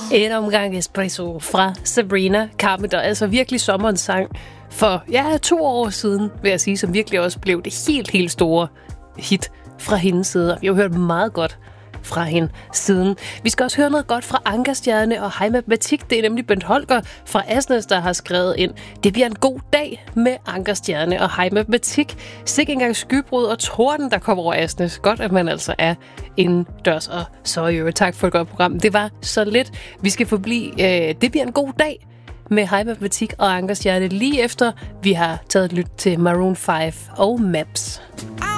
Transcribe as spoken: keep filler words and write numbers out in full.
En omgang espresso fra Sabrina Carpenter, altså virkelig sommerens sang for ja, to år siden, vil jeg sige, som virkelig også blev det helt, helt store hit fra hendes side. Vi har hørt meget godt fra hende siden. Vi skal også høre noget godt fra Ankerstjerne og Hej Matematik. Det er nemlig Bent Holger fra Asnes, der har skrevet ind. Det bliver en god dag med Ankerstjerne og Hej Matematik. Sikke engang skybrud og torden, der kommer over Asnes. Godt, at man altså er indendørs. Og så jo, tak for et godt program. Det var så lidt. Vi skal forblive. Øh, det bliver en god dag med Hej Matematik og Ankerstjerne lige efter vi har taget et lyt til Maroon fem og Maps.